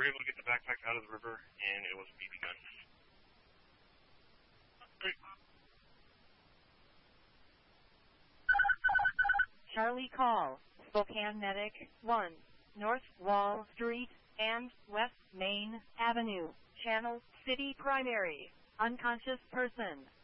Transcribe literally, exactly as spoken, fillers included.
were able to get the backpack out of the river, and it was a B B gun. Charlie call, Spokane Medic, one, North Wall Street, and West Main Avenue, Channel City Primary, unconscious person.